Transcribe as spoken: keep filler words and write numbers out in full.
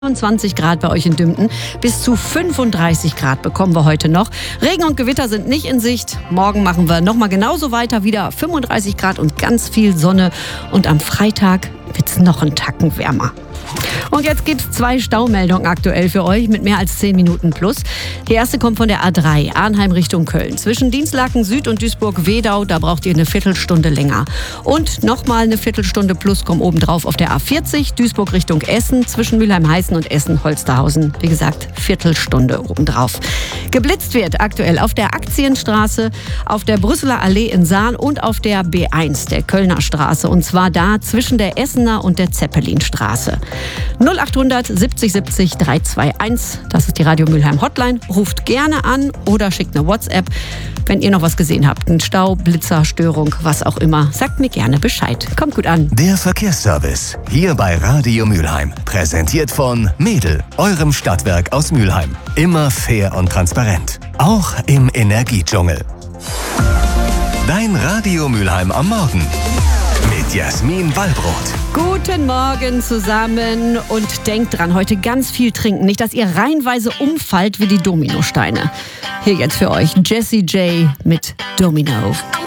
zwanzig Grad bei euch in Dümpten. Bis zu fünfunddreißig Grad bekommen wir heute noch. Regen und Gewitter sind nicht in Sicht. Morgen machen wir nochmal genauso weiter. Wieder fünfunddreißig Grad und ganz viel Sonne. Und am Freitag wird es noch einen Tacken wärmer. Und jetzt gibt es zwei Staumeldungen aktuell für euch mit mehr als zehn Minuten plus. Die erste kommt von der A drei, Arnheim Richtung Köln. Zwischen Dinslaken Süd und Duisburg-Wedau, da braucht ihr eine Viertelstunde länger. Und nochmal eine Viertelstunde plus kommt obendrauf auf der A vierzig, Duisburg Richtung Essen, zwischen Mülheim-Heißen und Essen-Holsterhausen. Wie gesagt, Viertelstunde obendrauf. Geblitzt wird aktuell auf der Aktienstraße, auf der Brüsseler Allee in Sahn und auf der B eins, der Kölner Straße. Und zwar da zwischen der Essener und der Zeppelinstraße. null achthundert siebzig siebzig dreihunderteinundzwanzig, das ist die Radio Mülheim Hotline. Ruft gerne an oder schickt eine WhatsApp, wenn ihr noch was gesehen habt. Ein Stau, Blitzer, Störung, was auch immer. Sagt mir gerne Bescheid. Kommt gut an. Der Verkehrsservice, hier bei Radio Mülheim. Präsentiert von Mädel, eurem Stadtwerk aus Mülheim. Immer fair und transparent. Auch im Energiedschungel. Dein Radio Mülheim am Morgen. Mit Jasmin Wallbrot. Guten Morgen zusammen und denkt dran, heute ganz viel trinken. Nicht, dass ihr reihenweise umfallt wie die Dominosteine. Hier jetzt für euch Jessie J mit Domino.